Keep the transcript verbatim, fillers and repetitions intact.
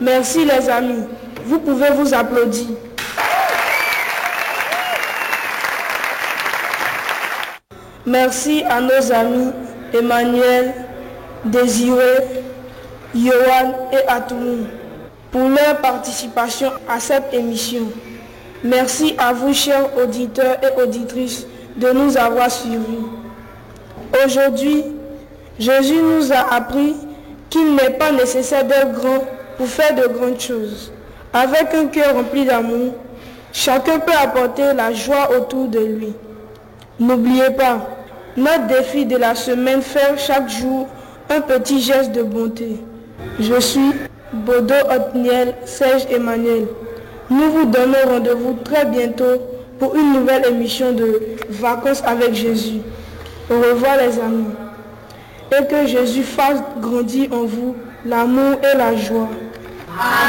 Merci les amis. Vous pouvez vous applaudir. Merci à nos amis Emmanuel, Désiré, Yohan et Atoumou pour leur participation à cette émission. Merci à vous, chers auditeurs et auditrices, de nous avoir suivis. Aujourd'hui, Jésus nous a appris qu'il n'est pas nécessaire d'être grand pour faire de grandes choses. Avec un cœur rempli d'amour, chacun peut apporter la joie autour de lui. N'oubliez pas, notre défi de la semaine, faire chaque jour un petit geste de bonté. Je suis Bodo Otniel Serge Emmanuel. Nous vous donnons rendez-vous très bientôt pour une nouvelle émission de Vacances avec Jésus. Au revoir les amis. Et que Jésus fasse grandir en vous l'amour et la joie. Amen.